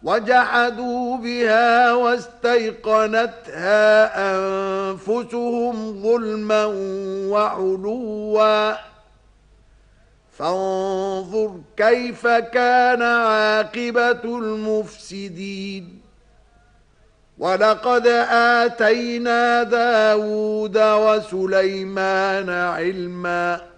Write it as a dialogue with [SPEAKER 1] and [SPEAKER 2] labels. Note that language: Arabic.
[SPEAKER 1] وجحدوا بها واستيقنتها أنفسهم ظلما وعلوا فانظر كيف كان عاقبة المفسدين ولقد آتينا داود وسليمان علما